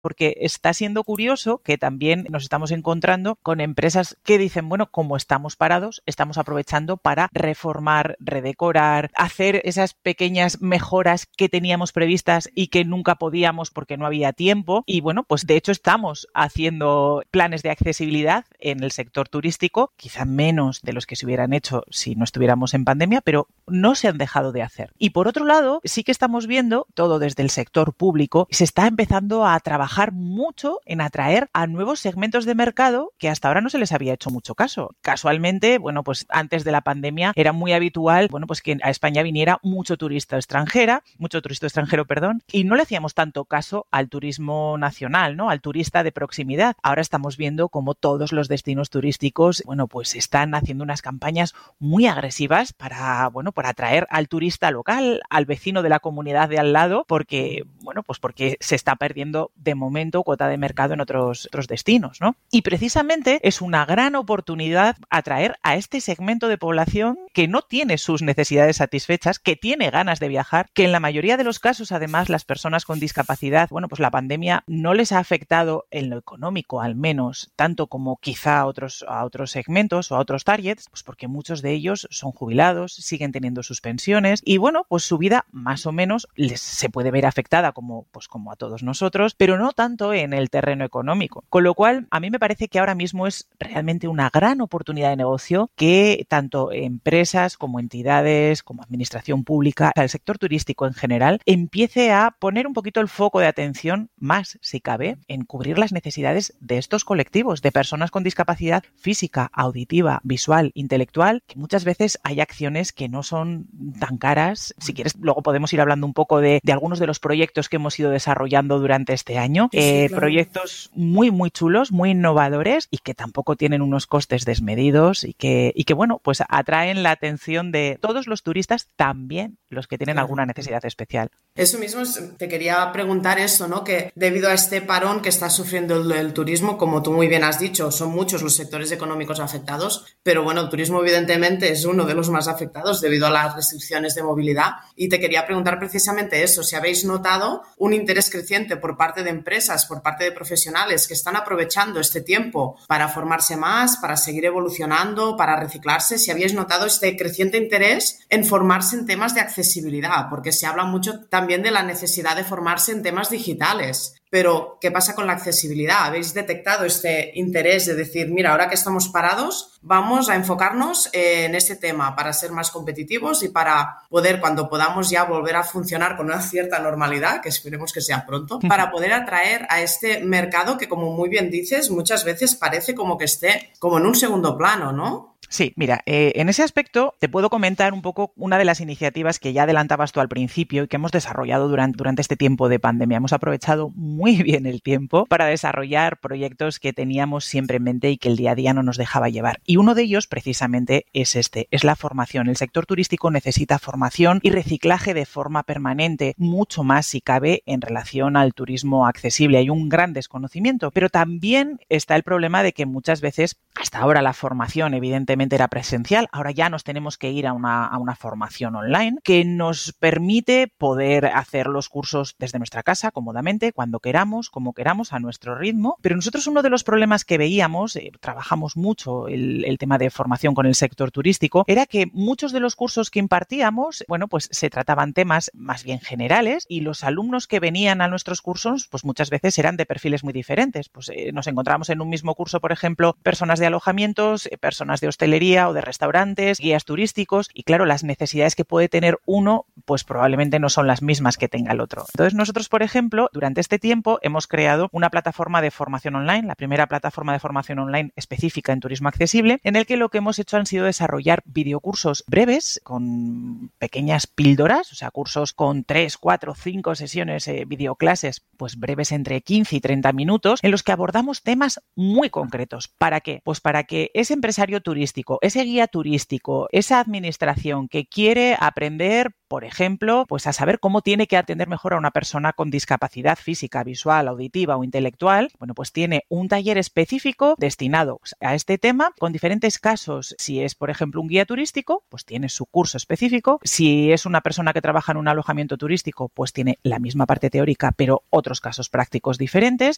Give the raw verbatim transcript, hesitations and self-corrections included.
porque está siendo curioso que también nos estamos encontrando con empresas que dicen, bueno, como estamos parados, estamos aprovechando para reformar, redecorar, hacer esas pequeñas mejoras que teníamos previstas y que nunca podíamos porque no había tiempo. Y bueno, pues de hecho estamos haciendo planes de accesibilidad en el sector turístico, quizá menos de los que se hubieran hecho si no estuviéramos en pandemia, pero no se han dejado de hacer. Y por otro lado, sí que estamos viendo, todo desde el sector público, se está empezando a trabajar mucho en atraer a nuevos segmentos de mercado que hasta ahora no se les había hecho mucho caso. Casualmente, bueno, pues antes de la pandemia era muy habitual, bueno, pues que a España viniera mucho turista extranjera, mucho turista extranjero, perdón, y no le hacíamos tanto caso al turismo nacional, ¿no? Al turista de proximidad. Ahora estamos viendo cómo todos los destinos turísticos, bueno, pues están haciendo unas campañas muy agresivas para, bueno, para atraer al turista local, al vecino de la comunidad de al lado, porque, bueno, pues porque se está perdiendo de momento cuota de mercado en otros, otros destinos, ¿no? Y precisamente es una gran oportunidad atraer a este segmento de población que no tiene sus necesidades satisfechas, que tiene ganas de viajar, que en la mayoría de los casos, además, las personas con discapacidad, bueno, pues la pandemia no les ha afectado en lo económico, al menos, tanto como quizá a otros, a otros segmentos o a otros targets, pues porque muchos de ellos son jubilados, siguen teniendo sus pensiones y, bueno, pues su vida más o menos les se puede ver afectada como, pues como a todos nosotros, pero no tanto en el terreno económico. Con lo cual, a mí me parece que ahora mismo es realmente una gran oportunidad de negocio que tanto empresas como entidades, como administración pública, el sector turístico en general, empiece a poner un poquito el foco de atención, más si cabe, en cubrir las necesidades de estos colectivos, de personas con discapacidad física, auditiva, visual, intelectual, que muchas veces hay acciones que no son tan caras. Si quieres, luego podemos ir hablando un poco de, de algunos de los proyectos que hemos ido desarrollando durante este año. Sí, sí, eh, claro. Proyectos muy, muy chulos, muy innovadores y que tampoco tienen unos costes desmedidos y que, y que, bueno, pues atraen la atención de todos los turistas, también los que tienen Claro. alguna necesidad especial. Eso mismo, te quería preguntar eso, ¿no? Que debido a este parón que está sufriendo el, el turismo, como tú muy bien has dicho, son muchos los sectores económicos afectados, pero bueno, el turismo evidentemente es uno de los más afectados debido a las restricciones de movilidad. Y te quería preguntar precisamente eso, si habéis notado un interés creciente por parte de empresas, por parte de profesionales que están aprovechando este tiempo para formarse más, para seguir evolucionando, para reciclarse, si habéis notado este creciente interés en formarse en temas de accesibilidad, porque se habla mucho también de la necesidad de formarse en temas digitales. Pero, ¿qué pasa con la accesibilidad? ¿Habéis detectado este interés de decir, mira, ahora que estamos parados, vamos a enfocarnos en este tema para ser más competitivos y para poder, cuando podamos ya volver a funcionar con una cierta normalidad, que esperemos que sea pronto, para poder atraer a este mercado que, como muy bien dices, muchas veces parece como que esté como en un segundo plano, ¿no? Sí, mira, eh, en ese aspecto te puedo comentar un poco una de las iniciativas que ya adelantabas tú al principio y que hemos desarrollado durante, durante este tiempo de pandemia. Hemos aprovechado muy bien el tiempo para desarrollar proyectos que teníamos siempre en mente y que el día a día no nos dejaba llevar. Y uno de ellos precisamente es este, es la formación. El sector turístico necesita formación y reciclaje de forma permanente, mucho más si cabe en relación al turismo accesible. Hay un gran desconocimiento, pero también está el problema de que muchas veces, hasta ahora la formación evidentemente era presencial, ahora ya nos tenemos que ir a una, a una formación online que nos permite poder hacer los cursos desde nuestra casa cómodamente, cuando queramos, como queramos, a nuestro ritmo. Pero nosotros uno de los problemas que veíamos, eh, trabajamos mucho el, el tema de formación con el sector turístico, era que muchos de los cursos que impartíamos, bueno, pues se trataban temas más bien generales y los alumnos que venían a nuestros cursos, pues muchas veces eran de perfiles muy diferentes. Pues eh, nos encontramos en un mismo curso, por ejemplo, personas de alojamientos, eh, personas de hostelería o de restaurantes, guías turísticos y claro, las necesidades que puede tener uno pues probablemente no son las mismas que tenga el otro. Entonces nosotros, por ejemplo, durante este tiempo hemos creado una plataforma de formación online, la primera plataforma de formación online específica en turismo accesible, en el que lo que hemos hecho han sido desarrollar videocursos breves con pequeñas píldoras, o sea, cursos con tres, cuatro, cinco sesiones, eh, videoclases, pues breves entre quince y treinta minutos, en los que abordamos temas muy concretos. ¿Para qué? Pues para que ese empresario turístico, ese guía turístico, esa administración que quiere aprender, por ejemplo, pues a saber cómo tiene que atender mejor a una persona con discapacidad física, visual, auditiva o intelectual, bueno, pues tiene un taller específico destinado a este tema con diferentes casos. Si es, por ejemplo, un guía turístico, pues tiene su curso específico. Si es una persona que trabaja en un alojamiento turístico, pues tiene la misma parte teórica, pero otros casos prácticos diferentes.